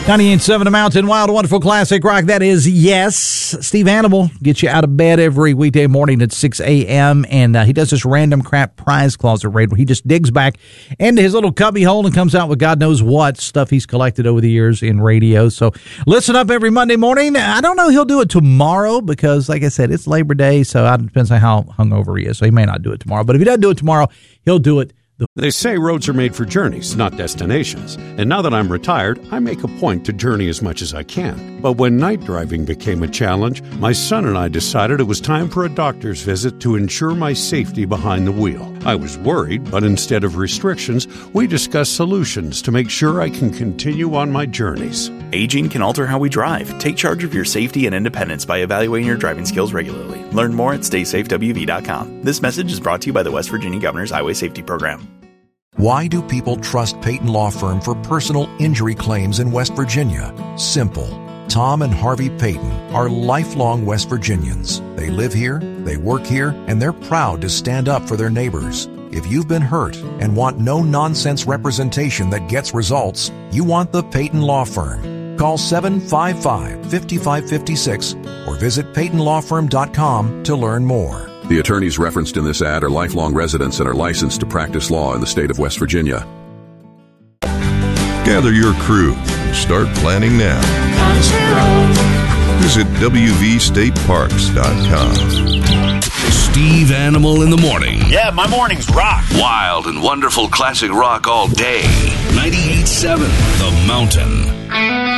98.7 The Mountain, Wild, Wonderful, Classic Rock. That is Yes. Steve Hannibal gets you out of bed every weekday morning at 6 a.m. And he does this random crap prize closet raid where he just digs back into his little cubby hole and comes out with God knows what stuff he's collected over the years in radio. So listen up every Monday morning. I don't know he'll do it tomorrow because, like I said, it's Labor Day. So it depends on how hungover he is. So he may not do it tomorrow. But if he doesn't do it tomorrow, he'll do it. They say roads are made for journeys, not destinations. And now that I'm retired, I make a point to journey as much as I can. But when night driving became a challenge, my son and I decided it was time for a doctor's visit to ensure my safety behind the wheel. I was worried, but instead of restrictions, we discussed solutions to make sure I can continue on my journeys. Aging can alter how we drive. Take charge of your safety and independence by evaluating your driving skills regularly. Learn more at StaySafeWV.com. This message is brought to you by the West Virginia Governor's Highway Safety Program. Why do people trust Peyton Law Firm for personal injury claims in West Virginia? Simple. Tom and Harvey Peyton are lifelong West Virginians. They live here, they work here, and they're proud to stand up for their neighbors. If you've been hurt and want no-nonsense representation that gets results, you want the Peyton Law Firm. Call 755-5556 or visit PeytonLawFirm.com to learn more. The attorneys referenced in this ad are lifelong residents and are licensed to practice law in the state of West Virginia. Gather your crew and start planning now. Visit WVStateParks.com. Steve Hannibal in the morning. Yeah, my mornings rock. Wild and wonderful classic rock all day. 98.7 The Mountain.